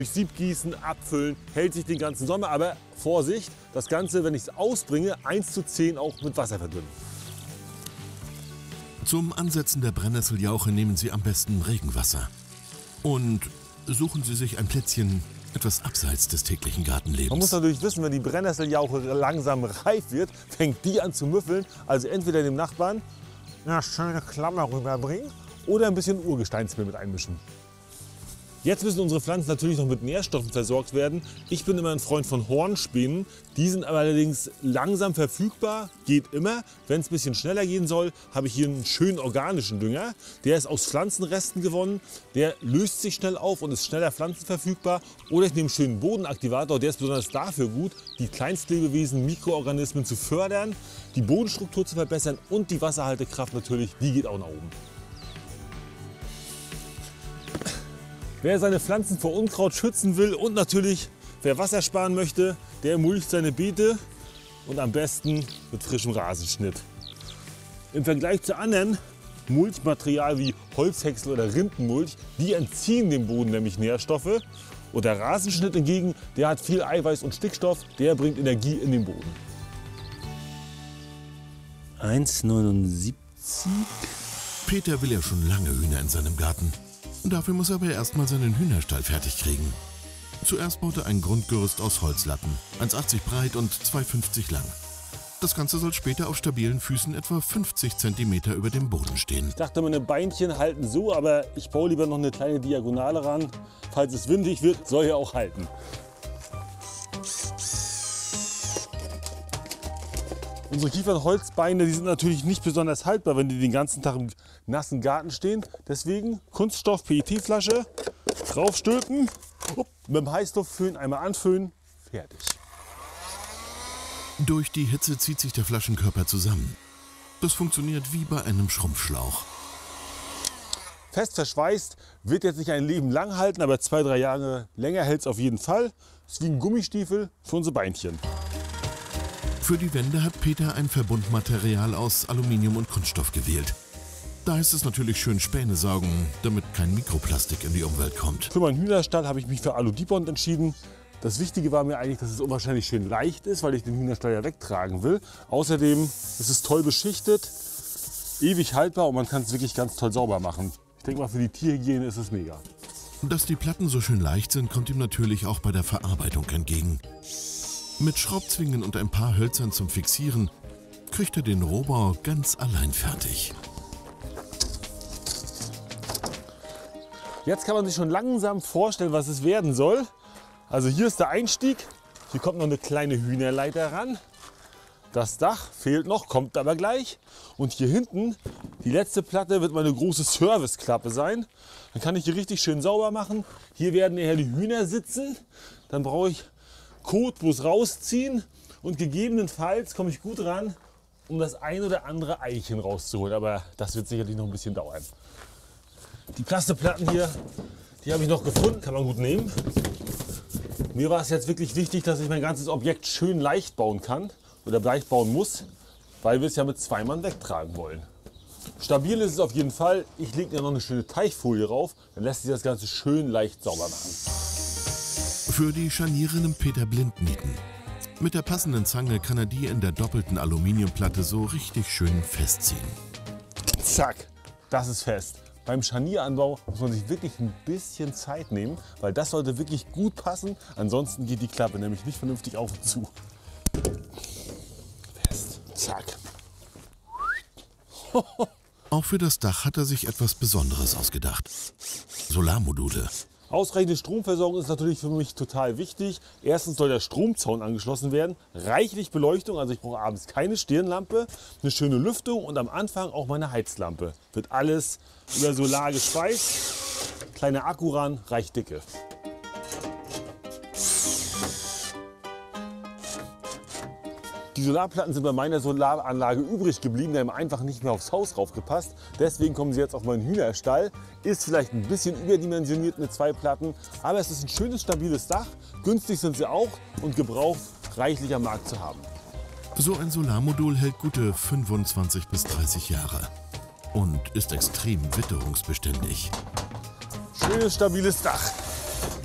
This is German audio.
Durch Sieb gießen, abfüllen, hält sich den ganzen Sommer. Aber Vorsicht, das Ganze, wenn ich es ausbringe, 1:10 auch mit Wasser verdünnen. Zum Ansetzen der Brennnesseljauche nehmen Sie am besten Regenwasser. Und suchen Sie sich ein Plätzchen etwas abseits des täglichen Gartenlebens. Man muss natürlich wissen, wenn die Brennnesseljauche langsam reif wird, fängt die an zu müffeln. Also entweder dem Nachbarn eine schöne Klammer rüberbringen oder ein bisschen Urgesteinsmehl mit einmischen. Jetzt müssen unsere Pflanzen natürlich noch mit Nährstoffen versorgt werden. Ich bin immer ein Freund von Hornspänen. Die sind aber allerdings langsam verfügbar, geht immer. Wenn es ein bisschen schneller gehen soll, habe ich hier einen schönen organischen Dünger. Der ist aus Pflanzenresten gewonnen. Der löst sich schnell auf und ist schneller pflanzenverfügbar. Oder ich nehme einen schönen Bodenaktivator. Der ist besonders dafür gut, die Kleinstlebewesen, Mikroorganismen zu fördern, die Bodenstruktur zu verbessern und die Wasserhaltekraft natürlich, die geht auch nach oben. Wer seine Pflanzen vor Unkraut schützen will und natürlich wer Wasser sparen möchte, der mulcht seine Beete und am besten mit frischem Rasenschnitt. Im Vergleich zu anderen Mulchmaterial wie Holzhäcksel oder Rindenmulch, die entziehen dem Boden nämlich Nährstoffe. Und der Rasenschnitt hingegen, der hat viel Eiweiß und Stickstoff, der bringt Energie in den Boden. 1,79. Peter will ja schon lange Hühner in seinem Garten. Dafür muss er aber erstmal seinen Hühnerstall fertig kriegen. Zuerst baut er ein Grundgerüst aus Holzlatten, 1,80 breit und 2,50 lang. Das Ganze soll später auf stabilen Füßen etwa 50 cm über dem Boden stehen. Ich dachte, meine Beinchen halten so, aber ich baue lieber noch eine kleine Diagonale ran. Falls es windig wird, soll er auch halten. Unsere Kiefernholzbeine, die sind natürlich nicht besonders haltbar, wenn die den ganzen Tag im nassen Garten stehen. Deswegen Kunststoff PET-Flasche, draufstülpen, mit dem Heißluftföhn einmal anföhnen, fertig. Durch die Hitze zieht sich der Flaschenkörper zusammen. Das funktioniert wie bei einem Schrumpfschlauch. Fest verschweißt, wird jetzt nicht ein Leben lang halten, aber 2-3 Jahre länger hält es auf jeden Fall. Das ist wie ein Gummistiefel für unsere Beinchen. Für die Wände hat Peter ein Verbundmaterial aus Aluminium und Kunststoff gewählt. Da ist es natürlich schön Späne saugen, damit kein Mikroplastik in die Umwelt kommt. Für meinen Hühnerstall habe ich mich für Alu-Dibond entschieden. Das Wichtige war mir eigentlich, dass es unwahrscheinlich schön leicht ist, weil ich den Hühnerstall ja wegtragen will. Außerdem ist es toll beschichtet, ewig haltbar und man kann es wirklich ganz toll sauber machen. Ich denke mal, für die Tierhygiene ist es mega. Dass die Platten so schön leicht sind, kommt ihm natürlich auch bei der Verarbeitung entgegen. Mit Schraubzwingen und ein paar Hölzern zum Fixieren kriegt er den Rohbau ganz allein fertig. Jetzt kann man sich schon langsam vorstellen, was es werden soll. Also hier ist der Einstieg. Hier kommt noch eine kleine Hühnerleiter ran. Das Dach fehlt noch, kommt aber gleich. Und hier hinten, die letzte Platte, wird meine große Serviceklappe sein. Dann kann ich hier richtig schön sauber machen. Hier werden nachher die Hühner sitzen. Dann brauche ich Kotbus rausziehen und gegebenenfalls komme ich gut ran, um das ein oder andere Eichen rauszuholen. Aber das wird sicherlich noch ein bisschen dauern. Die Plasteplatten hier, die habe ich noch gefunden, kann man gut nehmen. Mir war es jetzt wirklich wichtig, dass ich mein ganzes Objekt schön leicht bauen kann oder leicht bauen muss, weil wir es ja mit 2 Mann wegtragen wollen. Stabil ist es auf jeden Fall. Ich lege ja noch eine schöne Teichfolie drauf, dann lässt sich das Ganze schön leicht sauber machen. Für die Scharniere nimmt Peter Blindnieten. Mit der passenden Zange kann er die in der doppelten Aluminiumplatte so richtig schön festziehen. Zack, das ist fest. Beim Scharnieranbau muss man sich wirklich ein bisschen Zeit nehmen, weil das sollte wirklich gut passen. Ansonsten geht die Klappe nämlich nicht vernünftig auf und zu. Fest, zack. Auch für das Dach hat er sich etwas Besonderes ausgedacht. Solarmodule. Ausreichende Stromversorgung ist natürlich für mich total wichtig. Erstens soll der Stromzaun angeschlossen werden, reichlich Beleuchtung, also ich brauche abends keine Stirnlampe, eine schöne Lüftung und am Anfang auch meine Heizlampe. Wird alles über Solar gespeist, kleiner Akku ran, reicht dicke. Die Solarplatten sind bei meiner Solaranlage übrig geblieben, die haben einfach nicht mehr aufs Haus raufgepasst. Deswegen kommen sie jetzt auf meinen Hühnerstall. Ist vielleicht ein bisschen überdimensioniert mit 2 Platten, aber es ist ein schönes, stabiles Dach. Günstig sind sie auch und Gebrauch reichlich am Markt zu haben. So ein Solarmodul hält gute 25 bis 30 Jahre und ist extrem witterungsbeständig. Schönes, stabiles Dach.